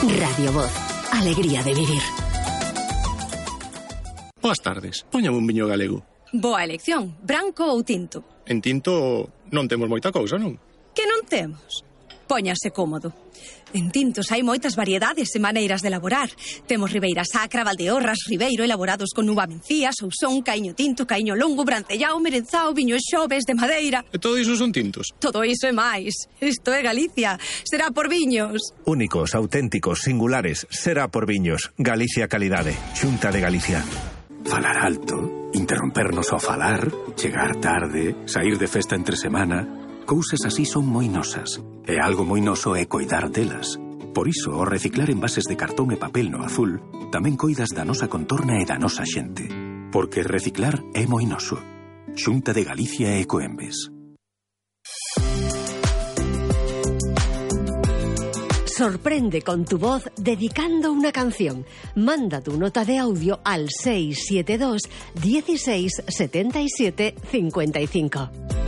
Radio Voz. Alegría de vivir. Boas tardes. Póñame un viño galego. Boa elección. Branco ou tinto? En tinto non temos moita cousa, non? Que non temos? Póñase cómodo. En tintos hai moitas variedades e maneiras de elaborar. Temos Ribeira Sacra, Valdeorras, Ribeiro, elaborados con uva mencía, Sousón, Caíño Tinto, Caíño Longo, Brancellao, Merenzao, Viño Xoves, de madeira. E todo iso son tintos? Todo iso e máis. Isto é Galicia. Será por viños. Únicos, auténticos, singulares. Será por viños. Galicia Calidade. Xunta de Galicia. Falar alto, interrompernos ao falar, chegar tarde, sair de festa entre semana... Cousas así son moi nosas. E algo moi noso é coidar delas. Por iso, ao reciclar envases de cartón e papel no azul, tamén coidas da nosa contorna e da nosa xente. Porque reciclar é moi noso. Xunta de Galicia e Ecoembes. Sorprende con tu voz dedicando una canción. Manda tu nota de audio al 672 16 77 55.